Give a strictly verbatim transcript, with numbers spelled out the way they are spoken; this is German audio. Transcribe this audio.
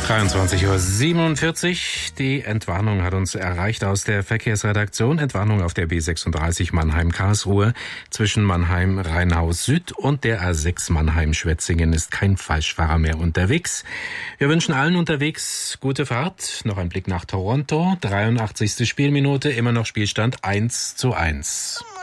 dreiundzwanzig Uhr siebenundvierzig. Die Entwarnung hat uns erreicht aus der Verkehrsredaktion. Entwarnung auf der B sechsunddreißig Mannheim-Karlsruhe. Zwischen Mannheim-Rheinhaus Süd und der A sechs Mannheim-Schwetzingen ist kein Falschfahrer mehr unterwegs. Wir wünschen allen unterwegs gute Fahrt. Noch ein Blick nach Toronto. dreiundachtzigste Spielminute, immer noch Spielstand eins zu eins.